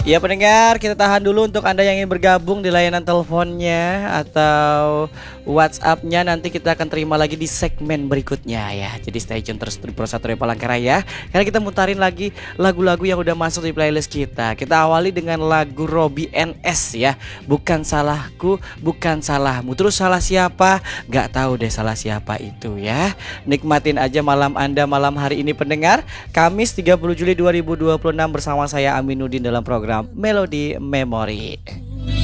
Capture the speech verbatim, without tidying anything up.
Ya pendengar, kita tahan dulu untuk Anda yang ingin bergabung di layanan teleponnya atau WhatsApp-nya. Nanti kita akan terima lagi di segmen berikutnya ya. Jadi stay tune terus di Pro Satria Palangkaraya, karena kita mutarin lagi lagu-lagu yang udah masuk di playlist kita. Kita awali dengan lagu Robby N S ya. Bukan salahku, bukan salahmu. Terus salah siapa? Gak tahu deh salah siapa itu ya. Nikmatin aja malam Anda malam hari ini pendengar. Kamis tiga puluh Juli dua ribu dua puluh enam bersama saya Aminuddin dalam program Melodi Memori.